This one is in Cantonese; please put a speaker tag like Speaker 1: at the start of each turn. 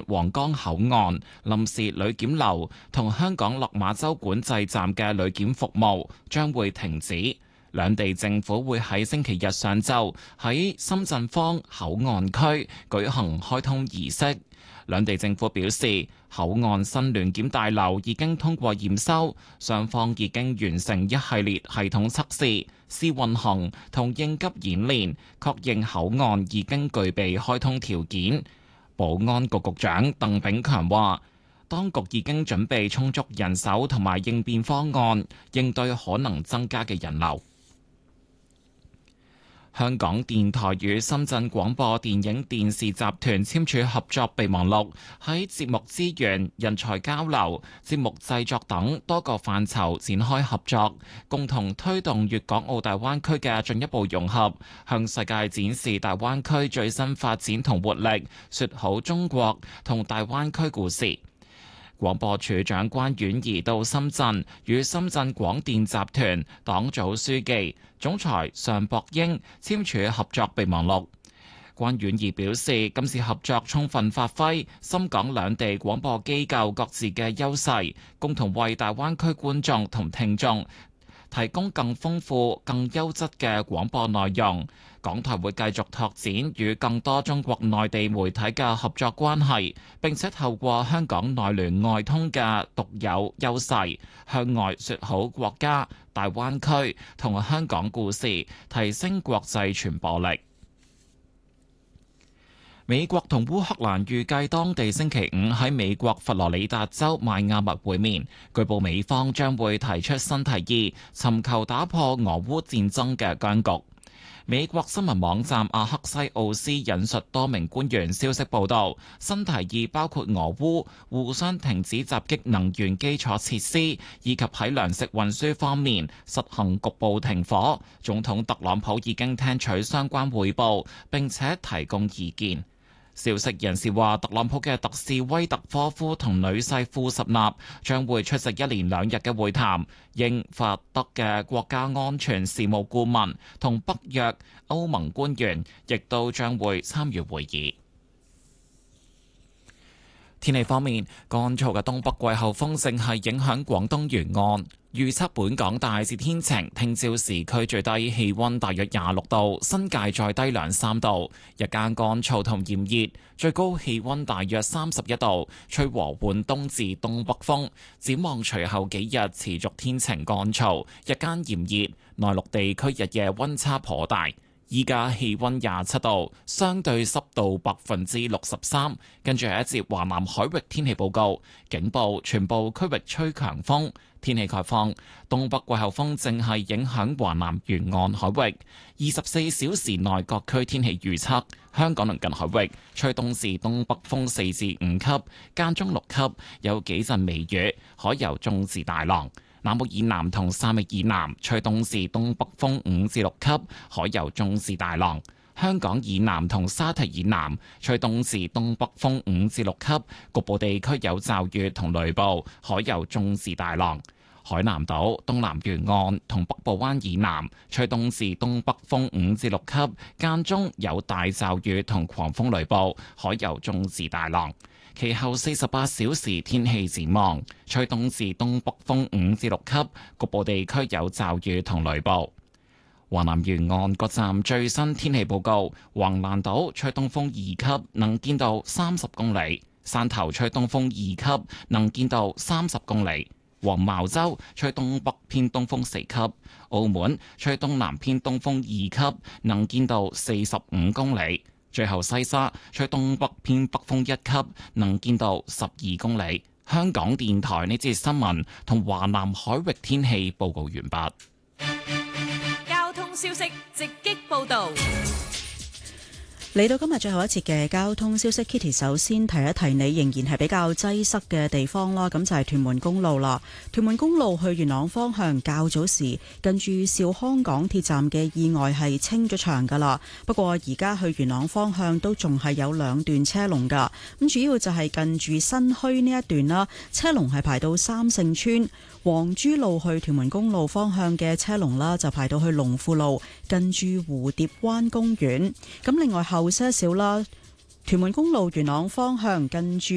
Speaker 1: 皇崗口岸臨時旅檢樓同香港落馬洲管制站嘅旅檢服務將會停止。兩地政府會喺星期日上晝喺深圳方口岸區舉行開通儀式。兩地政府表示，口岸新聯檢大樓已經通過驗收，雙方已經完成一系列系統測試、試運行同應急演練，確認口岸已經具備開通條件。保安局局長鄧炳強話，當局已經準備充足人手同埋應變方案，應對可能增加嘅人流。香港電台與深圳廣播電影電視集團簽署合作備忘錄，喺節目資源、人才交流、節目製作等多個範疇展開合作，共同推動粵港澳大灣區嘅進一步融合，向世界展示大灣區最新發展同活力，說好中國同大灣區故事。廣播處長關婉儀到深圳與深圳廣電集團黨組書記、總裁尚博英簽署合作備忘錄。關婉儀表示，今次合作充分發揮深港兩地廣播機構各自嘅優勢，共同為大灣區觀眾同聽眾提供更豐富、更優質嘅廣播內容。港台會繼續拓展與更多中國內地媒體嘅合作關係，並且透過香港內聯外通嘅獨有優勢，向外說好國家、大灣區同香港故事，提升國際傳播力。美國同烏克蘭預計當地星期五喺美國佛羅里達州邁阿密會面，據報美方將會提出新提議，尋求打破俄烏戰爭嘅僵局。美國新聞網站阿克西奧斯引述多名官員消息報道，新提議包括俄烏互相停止襲擊能源基礎設施，以及喺糧食運輸方面實行局部停火。總統特朗普已經聽取相關彙報，並且提供意見。消息人士話，特朗普嘅特使威特科夫同女婿庫什納將會出席一連2日嘅會談，英法德嘅國家安全事務顧問同北約、歐盟官員亦都將會參與會議。天氣方面，乾燥嘅東北季候風正係影響廣東沿岸。預測本港大致天晴，聽朝市區最低氣溫大約26度，新界再低2-3度。日間乾燥同炎熱，最高氣溫大約31度，吹和緩東至東北風。展望隨後幾日持續天晴乾燥，日間炎熱，內陸地區日夜溫差頗大。依家氣溫27度，相對濕度63%。跟住係一節華南海域天氣報告，警報全部區域吹強風。天氣概況，東北季候風正係影響華南沿岸海域。24小時內各區天氣預測：香港鄰近海域吹東至東北風4至5級，間中6級，有幾陣微雨，海有中至大浪。南部以南同汕尾以南吹東至東北風5至6級，海有中至大浪。香港以南同沙堤以南吹東至東北風5至6級，局部地區有驟雨同雷暴，海有中至大浪。海南島、東南沿岸同北部灣以南吹東至東北風5至6級，間中有大驟雨同狂風雷暴，海有中至大浪。其後48小時天氣展望，吹東至東北風5至6級，局部地區有驟雨同雷暴。華南沿岸各站最新天氣報告：橫瀾島吹東風2級，能見度30公里；汕頭吹東風2級，能見度30公里；黃茅洲吹東北偏東風4級；澳門吹東南偏東風2級，能見度45公里。最後西沙吹東北偏北風1級，能見度12公里。香港電台呢節新聞同華南海域天氣報告完畢。
Speaker 2: 交通消息直擊報道。
Speaker 3: 嚟到今日最後一節嘅交通消息 ，Kitty 首先提一提你，仍然係比較擠塞嘅地方啦。咁就係屯門公路啦。屯門公路去元朗方向較早時近住兆康港鐵站嘅意外係清咗場噶啦。不過而家去元朗方向都仲係有2段車龍噶。咁主要就係近住新墟呢一段啦，車龍係排到三聖村。黃珠路去屯門公路方向嘅車龍啦，就排到去龍富路，近住蝴蝶灣公園。咁另外後些少啦，屯門公路元朗方向近住